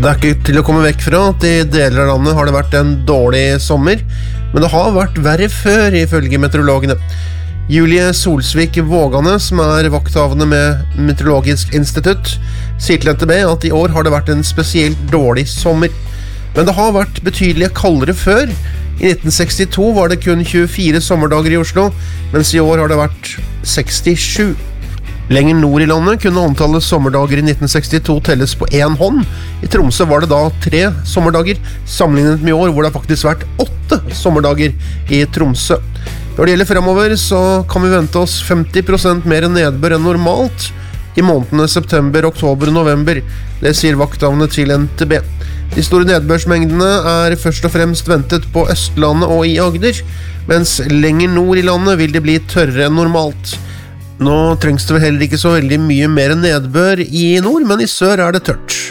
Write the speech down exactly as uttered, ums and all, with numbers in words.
Det er ikke til å komme vekk fra at i deler av landet har det vært en dårlig sommer, men det har vært verre før ifølge meteorologene. Julie Solsvik Vågane, som er vakthavende med Meteorologisk institutt, sier til N T B at i år har det vært en spesielt dårlig sommer. Men det har vært betydelig kaldere før. I nitten sekstito var det kun tjuefire sommerdager i Oslo, mens i år har det vært sekstisju. Lenger nord i landet kunne antallet sommerdager i nitten sekstito telles på én hånd. I Tromsø var det da tre sommerdager, sammenlignet med i år hvor det har faktisk vært åtte sommerdager i Tromsø. Når det gjelder fremover, så kan vi vente oss femti prosent mer nedbør enn normalt i månedene september, oktober og november. Det sier vakthavende til N T B. De store nedbørsmengdene er først og fremst ventet på Østlandet og i Agder, mens lenger nord i landet vil det bli tørrere enn normalt. Nå trengs det vel heller ikke så veldig mye mer nedbør i nord, men i sør er det tørt.